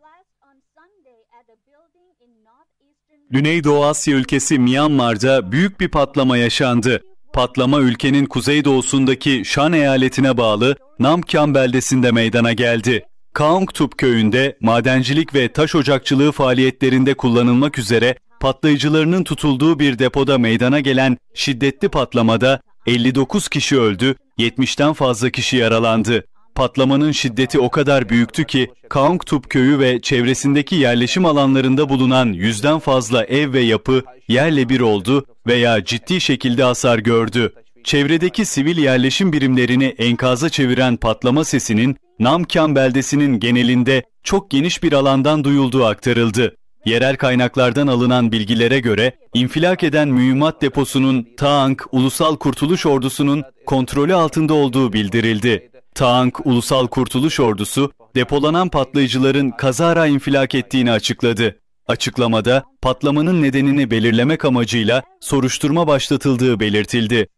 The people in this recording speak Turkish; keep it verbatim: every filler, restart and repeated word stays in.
Güneydoğu Asya ülkesi Myanmar'da büyük bir patlama yaşandı. Patlama ülkenin kuzeydoğusundaki Shan eyaletine bağlı Namkyan beldesinde meydana geldi. Kaungtup köyünde madencilik ve taş ocakçılığı faaliyetlerinde kullanılmak üzere patlayıcılarının tutulduğu bir depoda meydana gelen şiddetli patlamada elli dokuz kişi öldü, yetmişten fazla kişi yaralandı. Patlamanın şiddeti o kadar büyüktü ki Kaungtup köyü ve çevresindeki yerleşim alanlarında bulunan yüzden fazla ev ve yapı yerle bir oldu veya ciddi şekilde hasar gördü. Çevredeki sivil yerleşim birimlerini enkaza çeviren patlama sesinin Namkyan beldesinin genelinde çok geniş bir alandan duyulduğu aktarıldı. Yerel kaynaklardan alınan bilgilere göre infilak eden mühimmat deposunun Taang Ulusal Kurtuluş Ordusu'nun kontrolü altında olduğu bildirildi. Taang Ulusal Kurtuluş Ordusu, depolanan patlayıcıların kazara infilak ettiğini açıkladı. Açıklamada patlamanın nedenini belirlemek amacıyla soruşturma başlatıldığı belirtildi.